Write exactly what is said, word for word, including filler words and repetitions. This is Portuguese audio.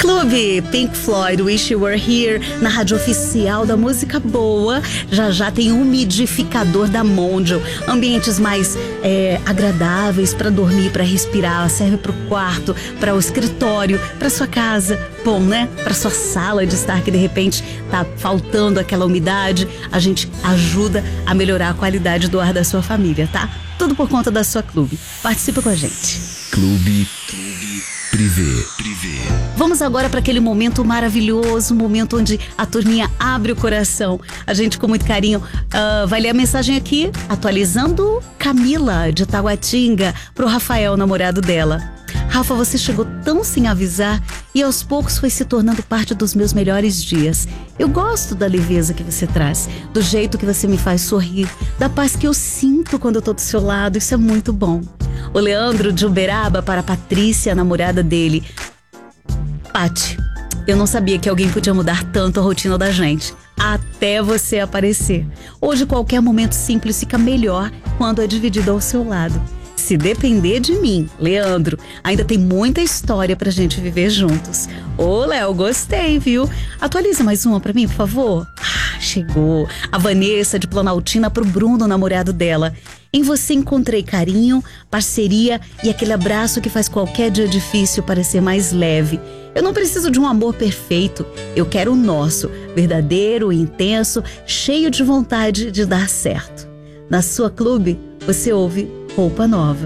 Clube Pink Floyd, Wish You Were Here, na rádio oficial da música boa. Já já tem umidificador da Mondial, ambientes mais é, agradáveis para dormir, para respirar. Serve para o quarto, para o escritório, para sua casa. Bom, né? Para sua sala de estar, que de repente tá faltando aquela umidade. A gente ajuda a melhorar a qualidade do ar da sua família, tá? Tudo por conta da sua Clube. Participa com a gente. Clube, Clube Privé, Privé. Vamos agora para aquele momento maravilhoso, momento onde a turminha abre o coração. A gente, com muito carinho, uh, vai ler a mensagem aqui, atualizando Camila, de Taguatinga, pro Rafael, namorado dela. Rafa, você chegou tão sem avisar e aos poucos foi se tornando parte dos meus melhores dias. Eu gosto da leveza que você traz, do jeito que você me faz sorrir, da paz que eu sinto quando eu tô do seu lado. Isso é muito bom. O Leandro de Uberaba para a Patrícia, a namorada dele. Pati, eu não sabia que alguém podia mudar tanto a rotina da gente, até você aparecer. Hoje qualquer momento simples fica melhor quando é dividido ao seu lado. Se depender de mim, Leandro, ainda tem muita história pra gente viver juntos. Ô, Léo, gostei, viu? Atualiza mais uma pra mim, por favor. Ah, chegou. A Vanessa de Planaltina pro Bruno, namorado dela. Em você encontrei carinho, parceria e aquele abraço que faz qualquer dia difícil parecer mais leve. Eu não preciso de um amor perfeito, eu quero o nosso, verdadeiro, intenso, cheio de vontade de dar certo. Na sua Clube, você ouve Roupa Nova.